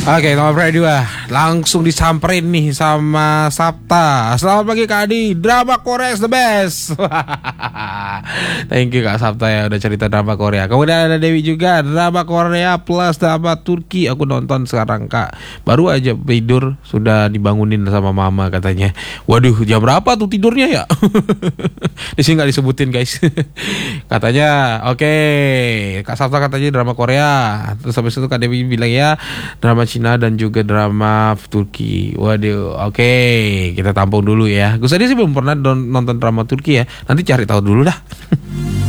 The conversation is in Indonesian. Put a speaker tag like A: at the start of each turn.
A: Oke, nomor dua langsung disamperin nih sama Sapta. Selamat pagi Kak Adi, drama Korea is the best. Thank you Kak Sapta ya udah cerita drama Korea. Kemudian ada Dewi juga, drama Korea plus drama Turki. Aku nonton sekarang Kak, baru aja tidur sudah dibangunin sama mama katanya. Waduh, jam berapa tuh tidurnya ya? Di sini nggak disebutin guys. Katanya oke, Kak Sapta katanya drama Korea. Terus habis itu Kak Dewi bilang ya drama Cina dan juga drama Turki. Waduh, oke, kita tampung dulu ya. Gue tadi sih belum pernah nonton drama Turki ya. Nanti cari tahu dulu dah.